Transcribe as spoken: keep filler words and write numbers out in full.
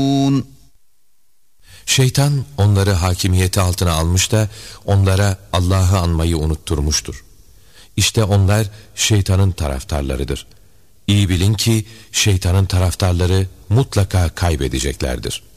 Şeytan onları hakimiyeti altına almış da onlara Allah'ı anmayı unutturmuştur. İşte onlar şeytanın taraftarlarıdır. İyi bilin ki şeytanın taraftarları mutlaka kaybedeceklerdir.